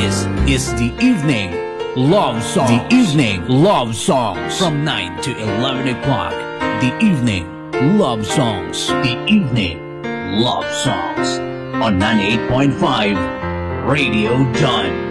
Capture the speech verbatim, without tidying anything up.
This is the evening love songs. The evening love songs from nine to eleven o'clock. The evening love songs. The evening love songs on ninety-eight point five Radio Done.